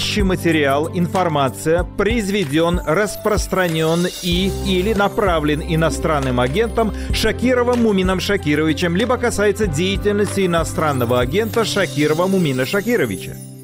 следующий материал, информация произведен, распространен или направлен иностранным агентом Шакировым Мумином Шакировичем, либо касается деятельности иностранного агента Шакирова Мумина Шакировича.